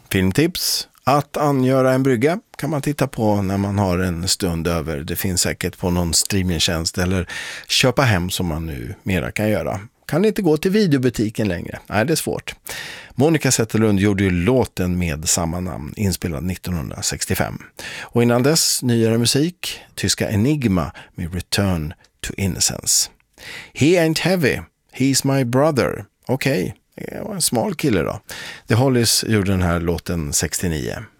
Filmtips. Att angöra en brygga kan man titta på när man har en stund över. Det finns säkert på någon streamingtjänst eller köpa hem som man nu mera kan göra. Kan inte gå till videobutiken längre. Nej, det är svårt. Monica Zetterlund gjorde ju låten med samma namn, inspelad 1965. Och innan dess, nyare musik, tyska Enigma med Return to Innocence. He ain't heavy, he's my brother. Okej, det var en smal kille då. The Hollies gjorde den här låten 69.